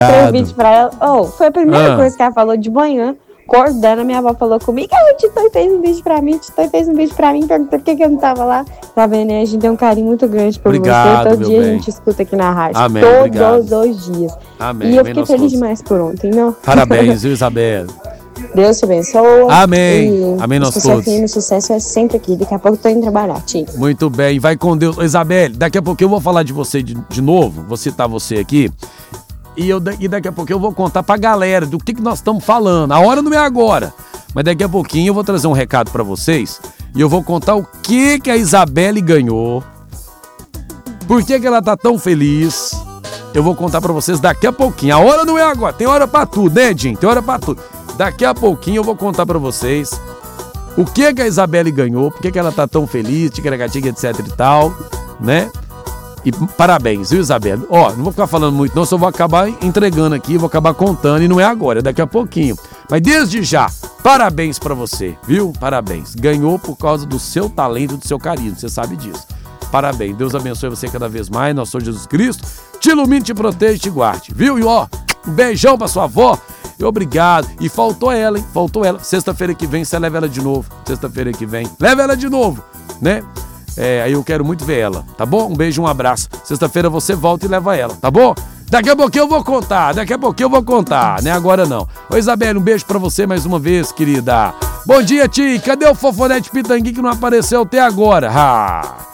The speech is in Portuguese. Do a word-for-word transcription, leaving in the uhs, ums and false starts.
Três vídeos pra ela. Oh, foi a primeira ah. coisa que ela falou de manhã. Acordando, minha avó falou comigo, a Titã fez um vídeo pra mim, Titã fez um vídeo pra mim, perguntou por que, que eu não tava lá. Tá vendo, né? A gente tem um carinho muito grande por obrigado, você. Todo dia bem. a gente escuta aqui na rádio. Amém, todos obrigado. os dias. Amém. E eu Amém, fiquei feliz todos. demais por ontem, não? Parabéns, viu, Isabela? Deus te abençoe. Amém. Amém, nós todos. O sucesso é sempre aqui. Daqui a pouco eu tô indo trabalhar, Tim. Muito bem, vai com Deus. Isabela, daqui a pouco eu vou falar de você de, de novo, vou citar você aqui. E, eu, e daqui a pouco eu vou contar pra galera do que, que nós estamos falando. A hora não é agora. Mas daqui a pouquinho eu vou trazer um recado pra vocês e eu vou contar o que que a Isabelle ganhou, por que que ela tá tão feliz. Eu vou contar pra vocês daqui a pouquinho. A hora não é agora, tem hora pra tudo, né, Jim? Tem hora pra tudo. Daqui a pouquinho eu vou contar pra vocês o que que a Isabelle ganhou, por que que ela tá tão feliz, ticaracatica, etc e tal, né? E parabéns, viu, Isabelle? Ó, não vou ficar falando muito não, só vou acabar entregando aqui, vou acabar contando e não é agora, é daqui a pouquinho. Mas desde já, parabéns pra você, viu? Parabéns. Ganhou por causa do seu talento, do seu carinho, você sabe disso. Parabéns. Deus abençoe você cada vez mais, nosso Senhor Jesus Cristo. Te ilumine, te protege, te guarde, viu? E ó, um beijão pra sua avó. E obrigado. E faltou ela, hein? Faltou ela. Sexta-feira que vem, você leva ela de novo. Sexta-feira que vem, leva ela de novo, né? É, aí eu quero muito ver ela, tá bom? Um beijo, um abraço. Sexta-feira você volta e leva ela, tá bom? Daqui a pouquinho eu vou contar, daqui a pouquinho eu vou contar, né? Agora não. Ô Isabelle, um beijo pra você mais uma vez, querida. Bom dia, Ti. Cadê o Fofonete Pitangui que não apareceu até agora? Ah!